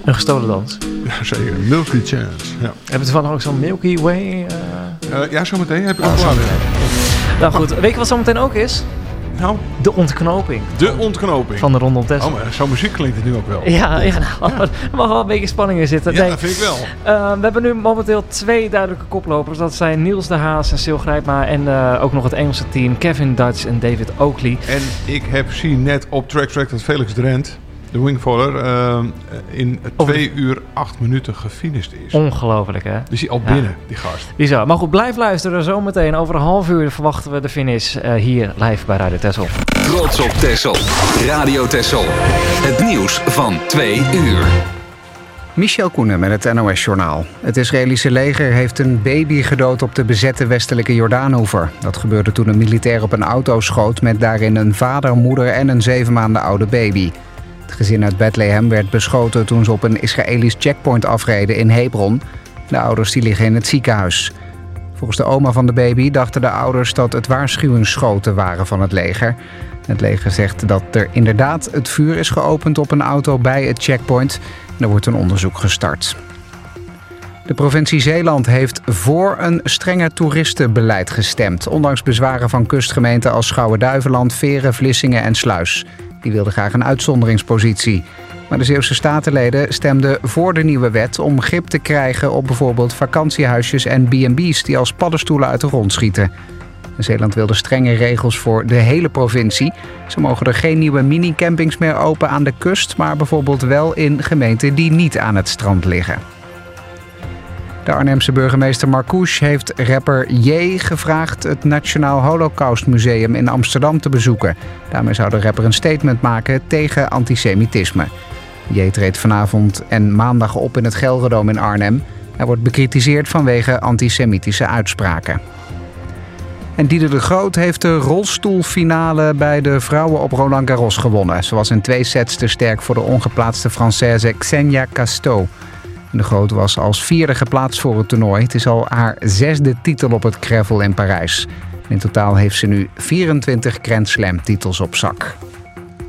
Een gestolen dans. Ja, zeker. Milky Chance. Ja. Hebben we toevallig ook zo'n Milky Way? Ja, zometeen heb ik ook wel. Nou goed, weet je wat zometeen ook is? Nou, de ontknoping. De ontknoping. Van de Rondom Texel. Oh, maar zo'n muziek klinkt het nu ook wel. Ja. Er mag wel een beetje spanning in zitten. Ja, dat vind ik wel. We hebben nu momenteel 2 duidelijke koplopers. Dat zijn Niels de Haas en Sil Grijpma. En ook nog het Engelse team Kevin Dutch en David Oakley. En ik heb zien net op Track dat Felix Drent, de wingfoiler, in 2 uur 8 minuten gefinished is. Ongelooflijk, hè? Dus hij al binnen, die gast. Bizar. Maar goed, blijf luisteren. Zometeen over een half uur verwachten we de finish hier live bij Radio Texel. Trots op Texel. Radio Texel. Het nieuws van 2 uur. Michel Koenen met het NOS-journaal. Het Israëlische leger heeft een baby gedood op de bezette westelijke Jordaanoever. Dat gebeurde toen een militair op een auto schoot met daarin een vader, moeder en een 7 maanden oude baby. Het gezin uit Bethlehem werd beschoten toen ze op een Israëlisch checkpoint afreden in Hebron. De ouders die liggen in het ziekenhuis. Volgens de oma van de baby dachten de ouders dat het waarschuwingsschoten waren van het leger. Het leger zegt dat er inderdaad het vuur is geopend op een auto bij het checkpoint. Er wordt een onderzoek gestart. De provincie Zeeland heeft voor een strenger toeristenbeleid gestemd. Ondanks bezwaren van kustgemeenten als Schouwen-Duiveland, Veren, Vlissingen en Sluis. Die wilden graag een uitzonderingspositie. Maar de Zeeuwse statenleden stemden voor de nieuwe wet om grip te krijgen op bijvoorbeeld vakantiehuisjes en B&B's die als paddenstoelen uit de grond schieten. Zeeland wilde strenge regels voor de hele provincie. Zo mogen er geen nieuwe minicampings meer open aan de kust, maar bijvoorbeeld wel in gemeenten die niet aan het strand liggen. De Arnhemse burgemeester Marcouch heeft rapper J gevraagd het Nationaal Holocaustmuseum in Amsterdam te bezoeken. Daarmee zou de rapper een statement maken tegen antisemitisme. J treedt vanavond en maandag op in het Gelredome in Arnhem. Hij wordt bekritiseerd vanwege antisemitische uitspraken. En Dieder de Groot heeft de rolstoelfinale bij de vrouwen op Roland Garros gewonnen. Ze was in 2 sets te sterk voor de ongeplaatste Française Xenia Casteau. De Groot was als 4e geplaatst voor het toernooi. Het is al haar 6e titel op het gravel in Parijs. In totaal heeft ze nu 24 Grand Slam titels op zak.